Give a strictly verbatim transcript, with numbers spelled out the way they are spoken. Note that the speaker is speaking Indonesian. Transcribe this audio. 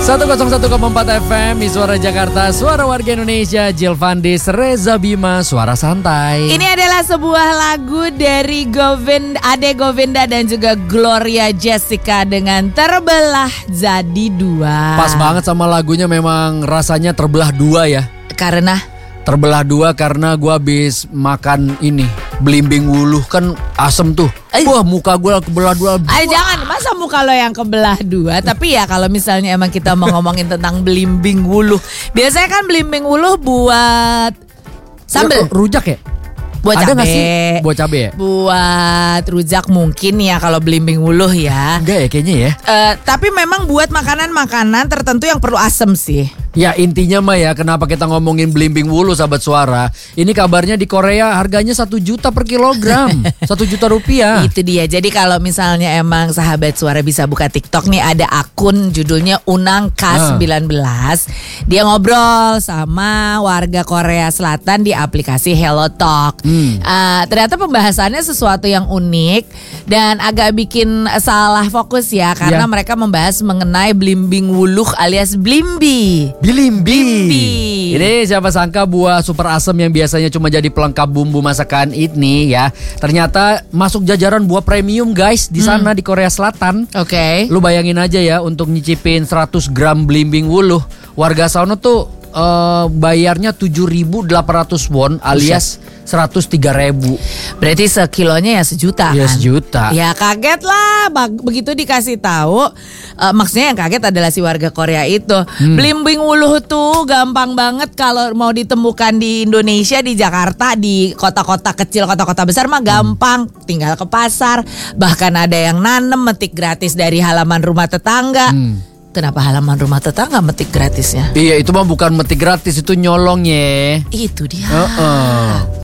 seratus satu koma empat F M, Suara Jakarta, Suara Warga Indonesia. Jill Vandis, Reza Bima, Suara Santai. Ini adalah sebuah lagu dari Govind, Ade Govinda dan juga Gloria Jessica dengan Terbelah Jadi Dua. Pas banget sama lagunya, memang rasanya terbelah dua ya. Karena? Terbelah dua karena gue habis makan ini belimbing wuluh, kan asem tuh. Ay. Wah, muka gue kebelah dua. Ay, jangan, masa muka lo yang kebelah dua. Tapi ya kalau misalnya emang kita mau ngomongin tentang belimbing wuluh, biasanya kan belimbing wuluh buat sambel, Ya, rujak ya? buat Ada nggak cabe, sih? Buat cabe ya? buat rujak mungkin ya kalau belimbing wuluh ya. Enggak ya kayaknya ya. Uh, tapi memang buat makanan-makanan tertentu yang perlu asem sih. Ya intinya mah ya, kenapa kita ngomongin belimbing wuluh sahabat Suara. Ini kabarnya di Korea harganya satu juta per kilogram. Satu juta rupiah. Itu dia. Jadi kalau misalnya emang sahabat Suara bisa buka TikTok nih, ada akun judulnya Unang K sembilan belas. Dia ngobrol sama warga Korea Selatan di aplikasi Hello Talk. Hmm. Uh, ternyata pembahasannya sesuatu yang unik dan agak bikin salah fokus ya. Karena ya. mereka membahas mengenai belimbing wuluh alias blimbi. Blimbi. Blimbi. Ini siapa sangka buah super asem yang biasanya cuma jadi pelengkap bumbu masakan ini ya, ternyata masuk jajaran buah premium guys di sana hmm. di Korea Selatan. Oke. Okay. Lu bayangin aja ya, untuk nyicipin seratus gram belimbing wuluh, warga sana tuh uh, bayarnya tujuh ribu delapan ratus won alias seratus tiga ribu. Berarti sekilonya ya sejuta ya, kan? sejuta. Ya kaget lah begitu dikasih tahu. Uh, maksudnya yang kaget adalah si warga Korea itu. Hmm. Belimbing wuluh tuh gampang banget kalau mau ditemukan di Indonesia, di Jakarta, di kota-kota kecil, kota-kota besar mah gampang. Hmm. Tinggal ke pasar. Bahkan ada yang nanem metik gratis dari halaman rumah tetangga. Hmm. Kenapa halaman rumah tetangga metik gratisnya? Iya, itu mah bukan metik gratis, itu nyolong ya. Itu dia. Uh-uh.